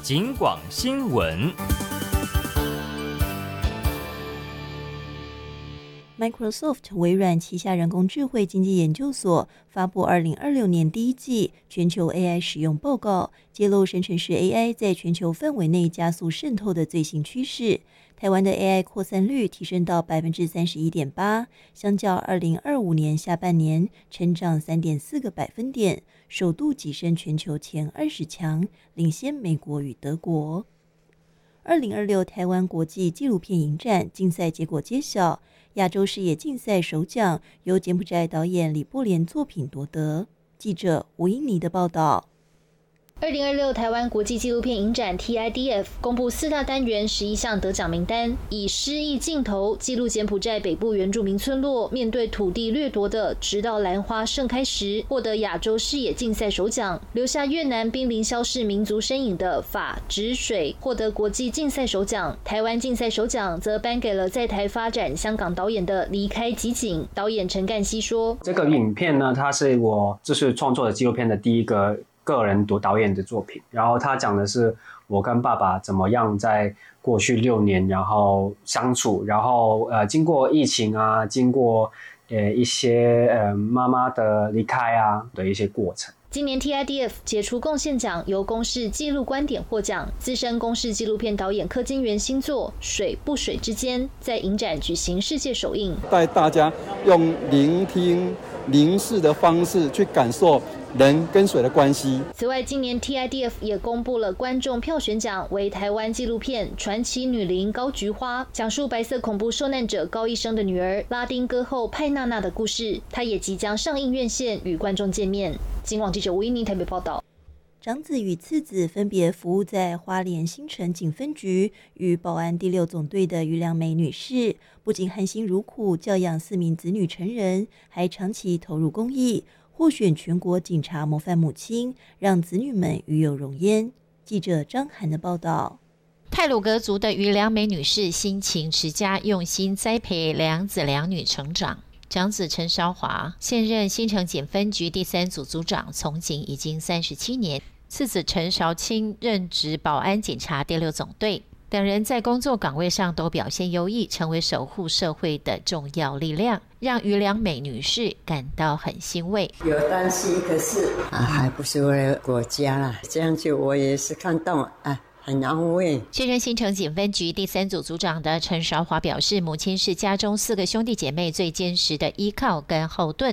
警广新闻。 Microsoft 微软旗下人工智慧经济研究所发布2026年第一季全球 AI 使用报告，揭露生成式 AI 在全球范围内加速渗透的最新趋势。台湾的 AI 扩散率提升到 31.8%， 相较2025年下半年成长 3.4个百分点，首度跻身全球前20强，领先美国与德国。2026台湾国际纪录片影展竞赛结果揭晓，亚洲视野竞赛首奖由柬埔寨导演李波莲作品夺得。记者吴英妮的报道。 2026台湾国际纪录片影展 TIDF 公布4大单元11项得奖名单，以诗意镜头记录柬埔寨北部原住民村落面对土地掠夺的直到兰花盛开时，获得亚洲视野竞赛首奖；留下越南濒临消逝民族身影的法止水获得国际竞赛首奖。台湾竞赛首奖则颁给了在台发展香港导演的离开集锦。导演陈干熙说：“ 这个影片呢，它是我创作的纪录片的第一个个人导演的作品，然后他讲的是我跟爸爸怎么样在过去6年然后相处，然后经过疫情啊，经过一些妈妈的离开啊的一些过程。” 今年 TIDF 杰出贡献奖由公视纪录观点获奖，资深公视纪录片导演柯金元新作《水不水之间》在影展举行世界首映， 带大家用聆听、凝视的方式去感受人跟水的关系。 此外，今年 TIDF 也公布了观众票选奖，为台湾纪录片《传奇女伶高菊花》，讲述白色恐怖受难者高一生的女儿拉丁歌后派娜娜的故事。她也即将上映院线与观众见面。警广记者吴一妮台北报道。 长子与次子分别服务在花莲新城警分局与保安第6总队的于良美女士，不仅含辛茹苦教养4名子女成人，还长期投入公益，获选全国警察模范母亲，让子女们与有荣焉。记者张涵的报道。 太鲁阁族的于良美女士辛勤持家，用心栽培2子2女成长。长子陈韶华现任新城警分局第3组组长，从警已经37年。次子陈韶清任职保安警察第6总队，两人在工作岗位上都表现优异，成为守护社会的重要力量，让于良美女士感到很欣慰。 有担心，可是还不是为了国家啦，这样就我也是看到很安慰。 现任新城警分局第3组组长的陈韶华表示，母亲是家中4个兄弟姐妹最坚实的依靠跟后盾，